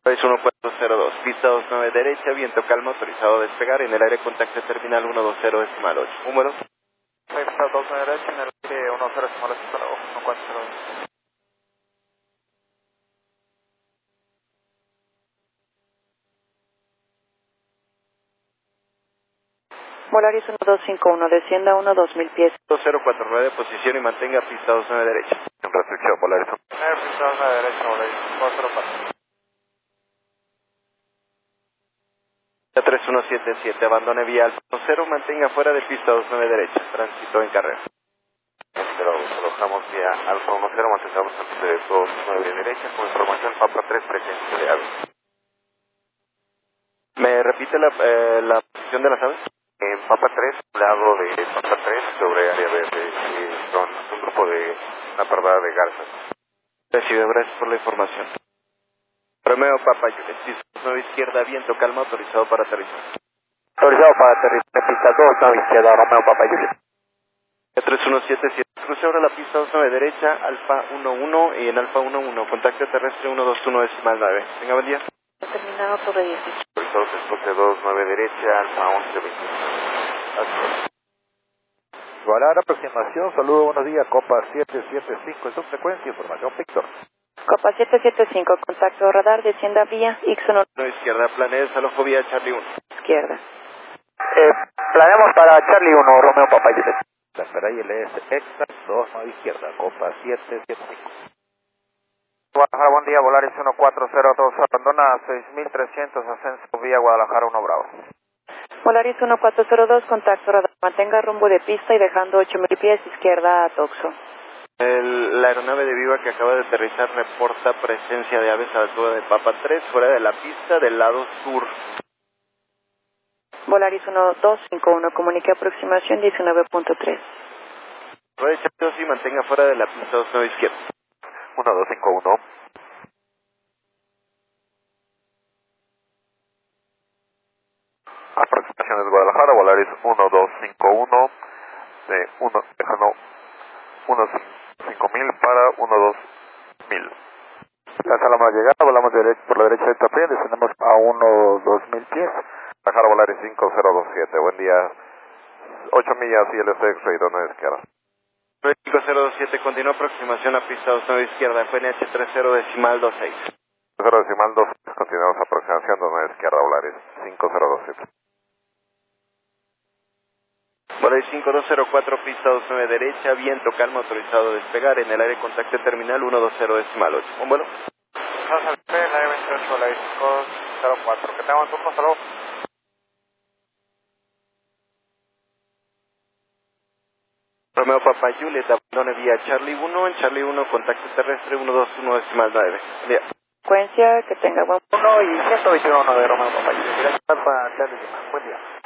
Es 1402, pista 29 derecha, viento calma, autorizado a despegar, en el aire contacto terminal 120 decimal 8. Número. Pista 29 derecha, en el aire 10 decimal 8, 1402. Volaris 1251, descienda 2000 pies. 2049 de posición y mantenga pista 29 derecha. En restricción, Volaris 1. Pista 29 derecha, Volaris 404. 3177, abandone vía Alfa 0, mantenga fuera de pista 29 derecha, tránsito en carrera. Pero colocamos vía Alfa 10, mantengamos tránsito de 29 derecha, con información Papa 3, presencia de aves. ¿Me repite la posición de las aves? En Papa 3, lado de Papa 3, sobre área verde, son un grupo de una pardada de garzas. Recibe, gracias por la información. Romeo Papa Juliet, pista 9 izquierda, viento calma, autorizado para aterrizar. Autorizado para aterrizar, pista 2, 9 izquierda, Romeo Papa Juliet. 3177, cruce ahora la pista 29 derecha, Alfa 11 y en Alfa 11, contacto terrestre 121 decimal 9. Tenga buen día. Terminado sobre 18. Autorizado después de 2, 9 derecha, Alfa 11, 29. Volar aproximación, saludo, buenos días, Copa 775, es su frecuencia, información Víctor. Copa 775, contacto radar, descienda vía X1 No izquierda, planea salofobia Charlie 1. izquierda. Planeamos para Charlie 1, Romeo Papa Juliet. La espera ILS Extra 2, 9 izquierda, Copa 775. Guadalajara, buen día, Volaris 1402, abandona 6300, ascenso vía Guadalajara 1 Bravo. Volaris 1402, contacto radar, mantenga rumbo de pista y dejando 8000 pies izquierda a Toxo. La aeronave de Viva que acaba de aterrizar reporta presencia de aves a la altura de Papa 3, fuera de la pista del lado sur. Volaris 1251, comunique aproximación 19.3. Ruede Charlie y mantenga fuera de la pista 29 izquierda. 1251. Aproximaciones Guadalajara, Volaris 1251, de 1, dejando 15000 para 12000. La salamos llegada, volamos por la derecha de esta playa, descendemos a 2000 pies. Guadalajara, Volaris 5027, buen día, 8 millas y LC X-Ray, ¿dónde izquierda? 5027, continúa aproximación a pista 29 izquierda, FNH 30 decimal 26. 0 decimal 2, continuamos aproximación, ¿dónde izquierda? Volaris 5027. Volaris 5204, pista 29 derecha, viento calma, autorizado a despegar, en el aire contacto terminal 120 decimal 8. ¿Un vuelo? Vamos al en la 28, Volaris 504, que tengamos un hasta luego. Romeo Papa Juliet, abandone vía Charlie 1, en Charlie 1, contacto terrestre 121 decimal 9. Buen día. Frecuencia, que tenga buen 1 y 121 de Romeo Papa Juliet. Gracias para Charlie, buen día.